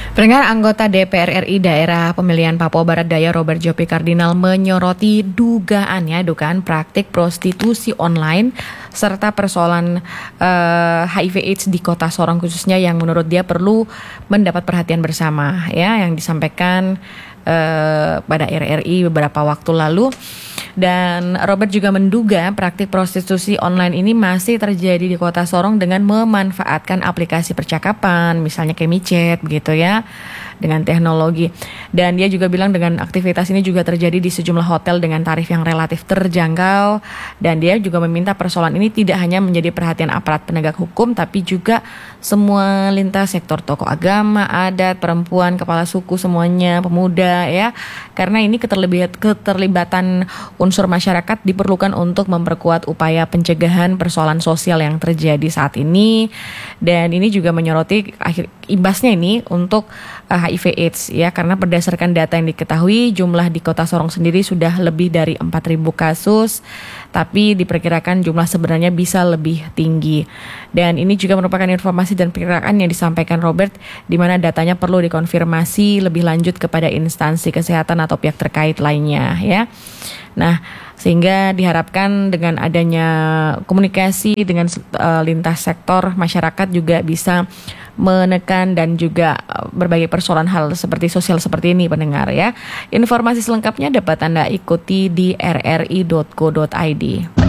Pendengar, anggota DPR RI Daerah Pemilihan Papua Barat Daya Robert Jopi Kardinal menyoroti dugaan praktik prostitusi online serta persoalan HIV/AIDS di Kota Sorong khususnya yang menurut dia perlu mendapat perhatian bersama, ya, yang disampaikan pada RRI beberapa waktu lalu. Dan Robert juga menduga praktik prostitusi online ini masih terjadi di Kota Sorong dengan memanfaatkan aplikasi percakapan, misalnya kayak micet begitu ya, dengan teknologi. Dan dia juga bilang dengan aktivitas ini juga terjadi di sejumlah hotel dengan tarif yang relatif terjangkau. Dan dia juga meminta persoalan ini tidak hanya menjadi perhatian aparat penegak hukum, tapi juga semua lintas sektor, tokoh agama, adat, perempuan, kepala suku, semuanya, pemuda ya. Karena ini keterlibatan unsur masyarakat diperlukan untuk memperkuat upaya pencegahan persoalan sosial yang terjadi saat ini. Dan ini juga menyoroti imbasnya ini untuk HIV/AIDS ya, karena berdasarkan data yang diketahui jumlah di Kota Sorong sendiri sudah lebih dari 4.000 kasus, tapi diperkirakan jumlah sebenarnya bisa lebih tinggi. Dan ini juga merupakan informasi dan perkiraan yang disampaikan Robert, di mana datanya perlu dikonfirmasi lebih lanjut kepada instansi kesehatan atau pihak terkait lainnya ya. Nah, sehingga diharapkan dengan adanya komunikasi dengan lintas sektor masyarakat juga bisa menekan dan juga berbagai persoalan hal seperti sosial seperti ini, pendengar ya. Informasi selengkapnya dapat Anda ikuti di rri.co.id.